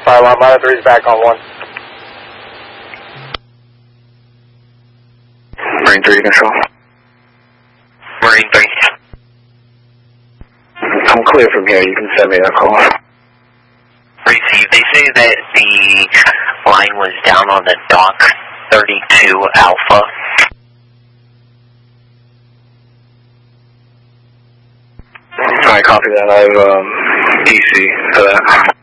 pylon. Miner 3's back on 1. Marine 3 control. Marine 3. I'm clear from here. You can send me that call. Receive. They say that the line was down on the dock 32 Alpha. Alright, copy that. I have DC for that.